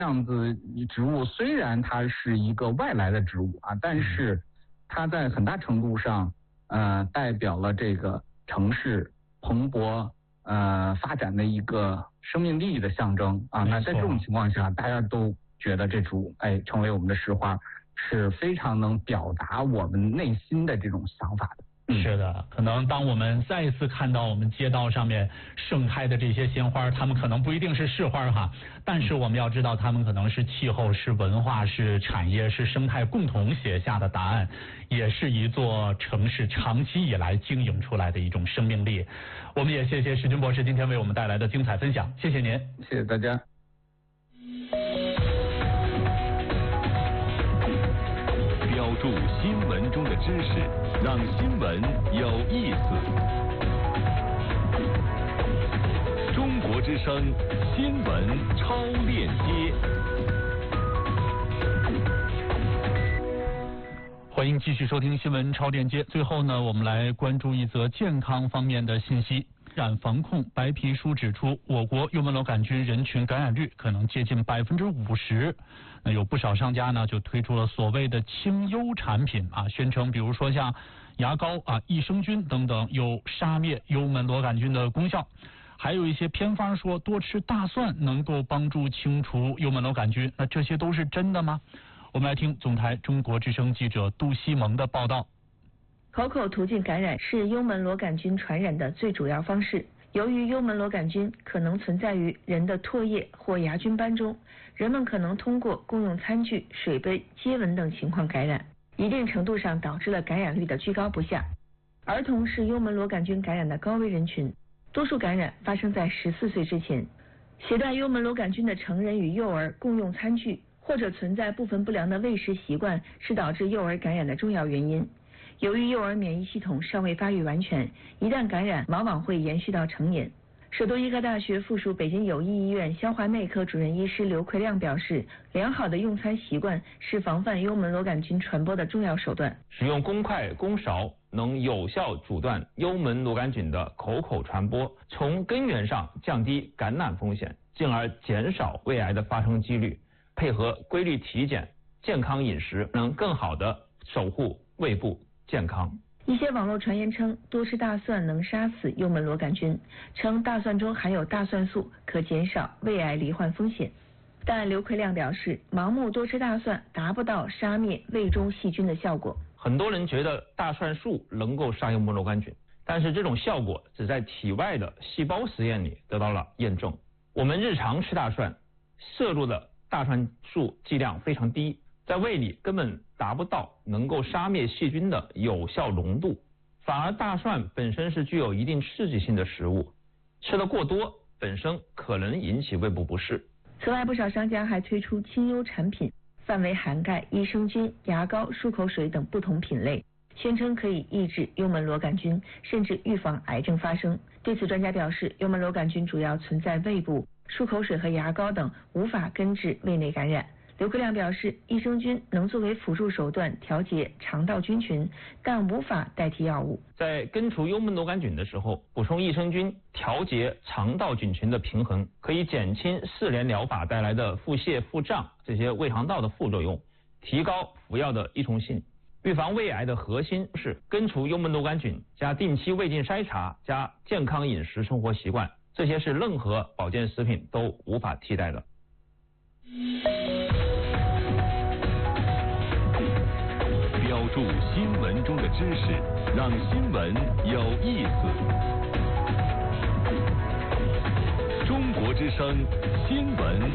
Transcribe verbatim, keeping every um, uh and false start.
这样子植物虽然它是一个外来的植物啊，但是它在很大程度上呃代表了这个城市蓬勃呃发展的一个生命力的象征啊。那在这种情况下，大家都觉得这植物哎成为我们的市花是非常能表达我们内心的这种想法的。 是的，可能当我们再一次看到我们街道上面盛开的这些鲜花，它们可能不一定是市花哈，但是我们要知道，它们可能是气候、是文化、是产业、是生态共同写下的答案，也是一座城市长期以来经营出来的一种生命力。我们也谢谢石军博士今天为我们带来的精彩分享，谢谢您， 谢谢大家。 标注新闻中的知识，让新闻有意思。中国之声新闻超链接， 欢迎继续收听新闻超链接。最后呢，我们来关注一则健康方面的信息。染防控白皮书指出，我国幽门螺杆菌人群感染率可能接近百分之五十。那有不少商家呢就推出了所谓的清幽产品啊，宣称比如说像牙膏啊、益生菌等等有杀灭幽门螺杆菌的功效。还有一些偏方说多吃大蒜能够帮助清除幽门螺杆菌，那这些都是真的吗？我们来听总台中国之声记者杜西蒙的报道。 口口途径感染是幽门螺杆菌传染的最主要方式。由于幽门螺杆菌可能存在于人的唾液或牙菌斑中，人们可能通过共用餐具、水杯、接吻等情况感染，一定程度上导致了感染率的居高不下。儿童是幽门螺杆菌感染的高危人群，多数感染发生在十四岁之前。携带幽门螺杆菌的成人与幼儿共用餐具，或者存在部分不良的喂食习惯，是导致幼儿感染的重要原因。由于幼儿免疫系统尚未发育完全，一旦感染往往会延续到成年。首都医科大学附属北京友谊医院消化内科主任医师刘奎亮表示，良好的用餐习惯是防范幽门螺杆菌传播的重要手段。 使用公筷公勺能有效阻断幽门螺杆菌的口口传播，从根源上降低感染风险，进而减少胃癌的发生几率。配合规律体检、健康饮食，能更好地守护胃部健康。 一些网络传言称多吃大蒜能杀死幽门螺杆菌，称大蒜中含有大蒜素，可减少胃癌罹患风险。但刘奎亮表示，盲目多吃大蒜达不到杀灭胃中细菌的效果。 很多人觉得大蒜素能够杀幽门螺杆菌，但是这种效果只在体外的细胞实验里得到了验证。我们日常吃大蒜，摄入的大蒜素剂量非常低，在胃里根本达不到能够杀灭细菌的有效浓度，反而大蒜本身是具有一定刺激性的食物，吃得过多本身可能引起胃部不适。 此外，不少商家还推出清幽产品，范围涵盖益生菌、牙膏、漱口水等不同品类，宣称可以抑制幽门螺杆菌，甚至预防癌症发生。对此，专家表示，幽门螺杆菌主要存在胃部，漱口水和牙膏等无法根治胃内感染。刘克亮表示，益生菌能作为辅助手段调节肠道菌群，但无法代替药物。 在根除幽门螺杆菌的时候，补充益生菌调节肠道菌群的平衡，可以减轻四联疗法带来的腹泻、腹胀这些胃肠道的副作用，提高服药的依从性。预防胃癌的核心是根除幽门螺杆菌加定期胃镜筛查加健康饮食生活习惯，这些是任何保健食品都无法替代的。 标注新闻中的知识，让新闻有意思。中国之声新闻